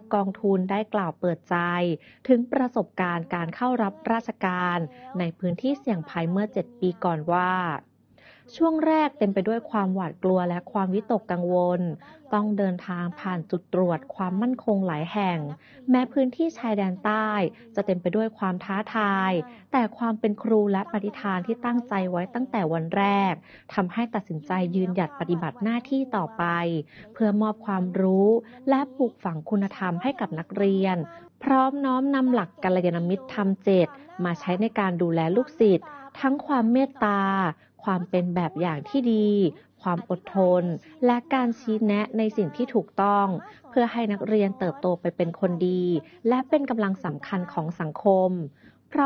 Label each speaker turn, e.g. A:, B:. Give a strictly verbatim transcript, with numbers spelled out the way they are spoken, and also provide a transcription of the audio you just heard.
A: กองทุนได้กล่าวเปิดใจถึงประสบการณ์การเข้ารับราชการในพื้นที่เสี่ยงภัยเมื่อเจ็ดปีก่อนว่าช่วงแรกเต็มไปด้วยความหวาดกลัวและความวิตกกังวลต้องเดินทางผ่านจุดตรวจความมั่นคงหลายแห่งแม้พื้นที่ชายแดนใต้จะเต็มไปด้วยความท้าทายแต่ความเป็นครูและปฏิฐานที่ตั้งใจไว้ตั้งแต่วันแรกทำให้ตัดสินใจยืนหยัดปฏิบัติหน้าที่ต่อไปเพื่อมอบความรู้และปลูกฝังคุณธรรมให้กับนักเรียนพร้อมน้อมนำหลักกัลยาณมิตรธรรมเจ็ดมาใช้ในการดูแลลูกศิษย์ทั้งความเมตตาความเป็นแบบอย่างที่ดีความอดทนและการชี้แนะในสิ่งที่ถูกต้องเพื่อให้นักเรียนเติบโตไปเป็นคนดีและเป็นกำลังสำคัญของสังคม